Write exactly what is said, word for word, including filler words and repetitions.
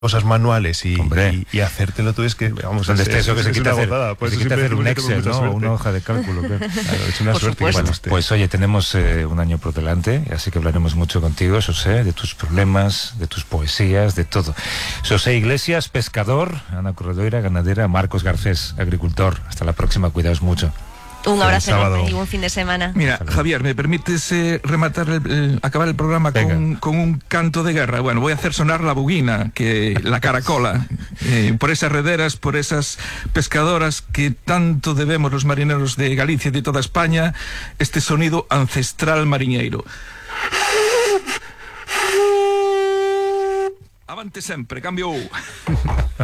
cosas manuales y, y, y hacértelo tú es que, vamos, donde es, esté eso que es, se es quita hacer, pues se quita hacer un Excel, ¿no? Suerte. Una hoja de cálculo. Claro, es una Por suerte. supuesto. Bueno, pues oye, tenemos eh, un año por delante, así que hablaremos mucho contigo, Xosé, de tus problemas, de tus poesías, de todo. Xosé Iglesias, pescador, Ana Corredoira, ganadera, Marcos Garcés, agricultor. Hasta la próxima, cuidaos mucho. Un abrazo enorme y un fin de semana. Mira, Javier, ¿me permites eh, rematar el, el, acabar el programa con, con un canto de guerra? Bueno, voy a hacer sonar la buguina, que la caracola, eh, por esas rederas, por esas pescadoras que tanto debemos los marineros de Galicia y de toda España, este sonido ancestral mariñeiro. Avante sempre, cambio.